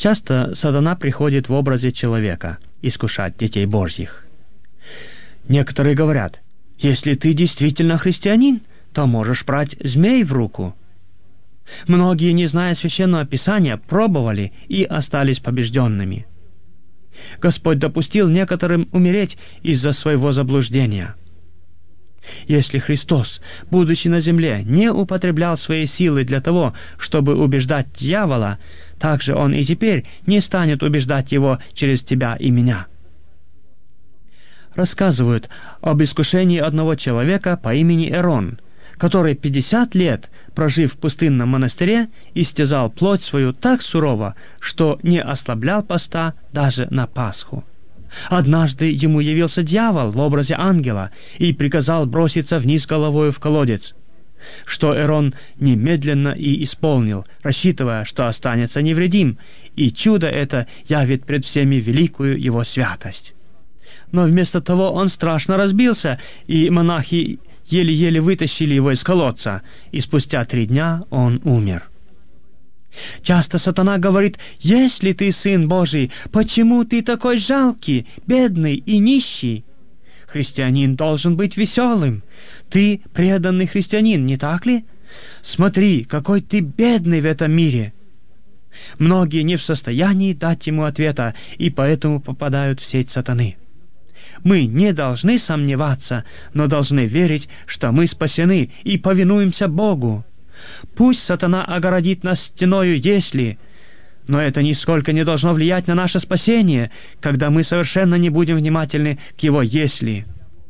Часто сатана приходит в образе человека искушать детей Божьих. Некоторые говорят: если ты действительно христианин, то можешь брать змей в руку. Многие, не зная Священного Писания, пробовали и остались побежденными. Господь допустил некоторым умереть из-за своего заблуждения. Если Христос, будучи на земле, не употреблял свои силы для того, чтобы убеждать дьявола, так же Он и теперь не станет убеждать его через тебя и меня. Рассказывают об искушении одного человека по имени Эрон, который 50 лет, прожив в пустынном монастыре, истязал плоть свою так сурово, что не ослаблял поста даже на Пасху. Однажды ему явился дьявол в образе ангела и приказал броситься вниз головою в колодец, что Эрон немедленно и исполнил, рассчитывая, что останется невредим, и чудо это явит пред всеми великую его святость. Но вместо того он страшно разбился, и монахи еле-еле вытащили его из колодца, и спустя 3 дня он умер. Часто сатана говорит: «Если ты Сын Божий, почему ты такой жалкий, бедный и нищий? Христианин должен быть веселым. Ты преданный христианин, не так ли? Смотри, какой ты бедный в этом мире». Многие не в состоянии дать ему ответа, и поэтому попадают в сеть сатаны. Мы не должны сомневаться, но должны верить, что мы спасены и повинуемся Богу. Пусть сатана огородит нас стеною, если... Но это нисколько не должно влиять на наше спасение, когда мы совершенно не будем внимательны к его «если».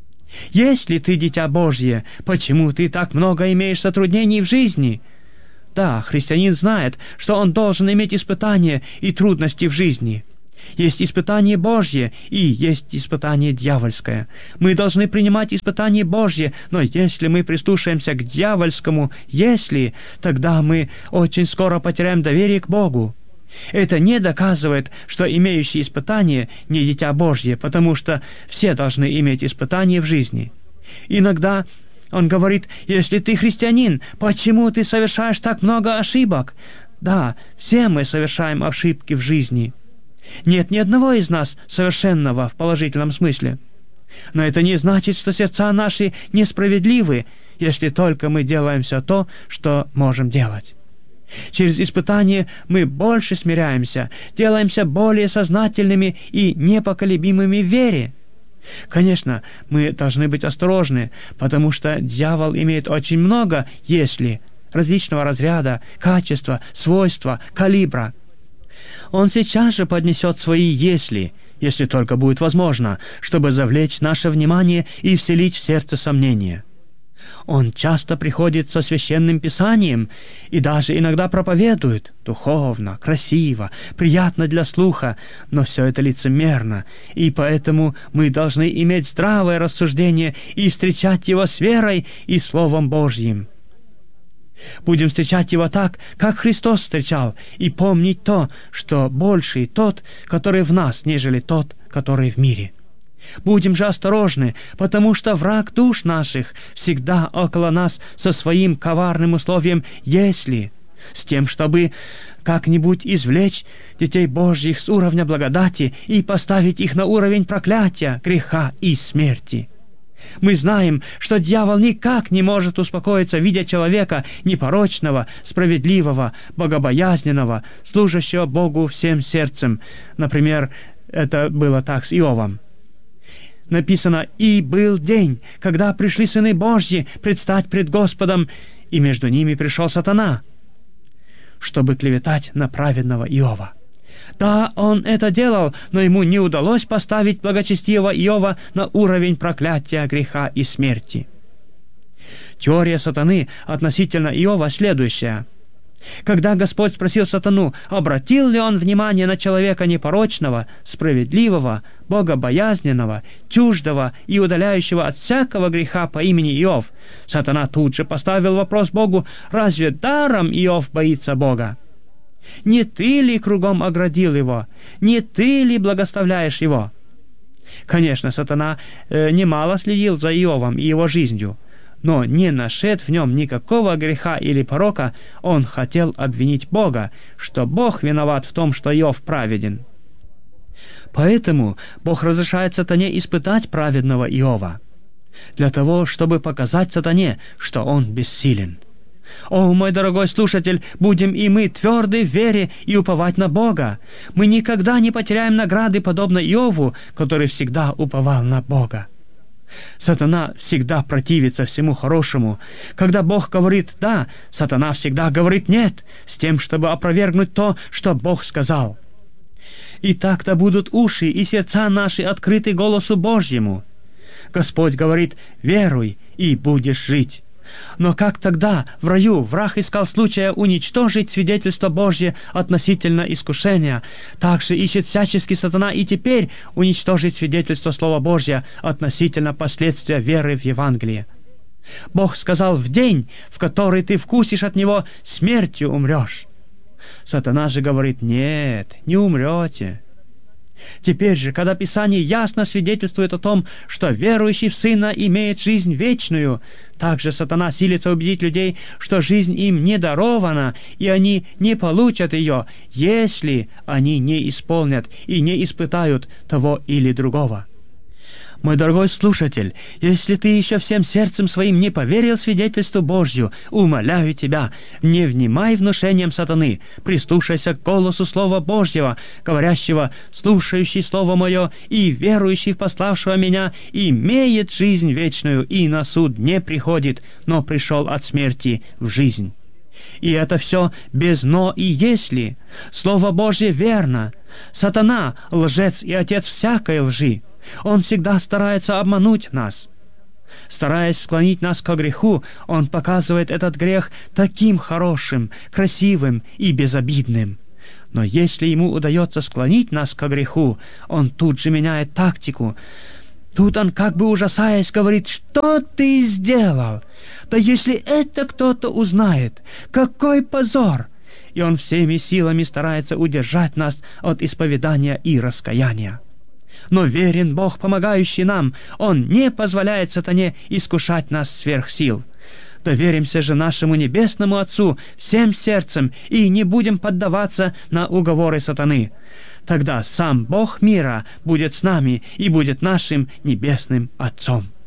Если ты дитя Божье, почему ты так много имеешь затруднений в жизни? Да, христианин знает, что он должен иметь испытания и трудности в жизни. Есть испытание Божье и есть испытание дьявольское. Мы должны принимать испытание Божье, но если мы прислушаемся к дьявольскому «если», тогда мы очень скоро потеряем доверие к Богу. Это не доказывает, что имеющий испытание не дитя Божье, потому что все должны иметь испытания в жизни. Иногда он говорит: «Если ты христианин, почему ты совершаешь так много ошибок?» Да, все мы совершаем ошибки в жизни. Нет ни одного из нас совершенного в положительном смысле. Но это не значит, что сердца наши несправедливы, если только мы делаем все то, что можем делать. Через испытание мы больше смиряемся, делаемся более сознательными и непоколебимыми в вере. Конечно, мы должны быть осторожны, потому что дьявол имеет очень много «если» различного разряда, качества, свойства, калибра. Он сейчас же поднесет свои «если», если только будет возможно, чтобы завлечь наше внимание и вселить в сердце сомнения. Он часто приходит со священным писанием и даже иногда проповедует духовно, красиво, приятно для слуха, но все это лицемерно, и поэтому мы должны иметь здравое рассуждение и встречать его с верой и Словом Божьим. Будем встречать его так, как Христос встречал, и помнить то, что больший тот, который в нас, нежели тот, который в мире. Будем же осторожны, потому что враг душ наших всегда около нас со своим коварным условием «если», с тем, чтобы как-нибудь извлечь детей Божьих с уровня благодати и поставить их на уровень проклятия, греха и смерти. Мы знаем, что дьявол никак не может успокоиться, видя человека непорочного, справедливого, богобоязненного, служащего Богу всем сердцем. Например, это было так с Иовом. Написано: «И был день, когда пришли сыны Божьи предстать пред Господом, и между ними пришел сатана, чтобы клеветать на праведного Иова». Да, он это делал, но ему не удалось поставить благочестивого Иова на уровень проклятия, греха и смерти. Теория сатаны относительно Иова следующая. Когда Господь спросил сатану, обратил ли он внимание на человека непорочного, справедливого, богобоязненного, чуждого и удаляющего от всякого греха по имени Иов, сатана тут же поставил вопрос Богу: разве даром Иов боится Бога? Не ты ли кругом оградил его? Не ты ли благословляешь его? Конечно, сатана немало следил за Иовом и его жизнью, но не нашед в нем никакого греха или порока, он хотел обвинить Бога, что Бог виноват в том, что Иов праведен. Поэтому Бог разрешает сатане испытать праведного Иова, для того, чтобы показать сатане, что он бессилен. О, мой дорогой слушатель, будем и мы тверды в вере и уповать на Бога. Мы никогда не потеряем награды, подобно Иову, который всегда уповал на Бога. Сатана всегда противится всему хорошему. Когда Бог говорит «да», сатана всегда говорит «нет», с тем, чтобы опровергнуть то, что Бог сказал. И так-то будут уши и сердца наши открыты голосу Божьему. Господь говорит «веруй, и будешь жить». Но как тогда в раю враг искал случая уничтожить свидетельство Божье относительно искушения, так же ищет всячески сатана и теперь уничтожить свидетельство Слова Божьего относительно последствия веры в Евангелие. Бог сказал: «В день, в который ты вкусишь от него, смертью умрешь». Сатана же говорит: «Нет, не умрете». Теперь же, когда Писание ясно свидетельствует о том, что верующий в Сына имеет жизнь вечную, также сатана силится убедить людей, что жизнь им не дарована, и они не получат ее, если они не исполнят и не испытают того или другого. Мой дорогой слушатель, если ты еще всем сердцем своим не поверил свидетельству Божью, умоляю тебя, не внимай внушениям сатаны, прислушайся к голосу Слова Божьего, говорящего: «Слушающий Слово Мое и верующий в пославшего Меня имеет жизнь вечную и на суд не приходит, но пришел от смерти в жизнь». И это все без «но» и «если». Слово Божье верно. Сатана — лжец и отец всякой лжи. Он всегда старается обмануть нас. Стараясь склонить нас ко греху, он показывает этот грех таким хорошим, красивым и безобидным. Но если ему удается склонить нас ко греху, он тут же меняет тактику. Тут он, как бы ужасаясь, говорит: «Что ты сделал? Да если это кто-то узнает, какой позор!» И он всеми силами старается удержать нас от исповедания и раскаяния. Но верен Бог, помогающий нам. Он не позволяет сатане искушать нас сверх сил. Доверимся же нашему Небесному Отцу всем сердцем и не будем поддаваться на уговоры сатаны. Тогда сам Бог мира будет с нами и будет нашим Небесным Отцом.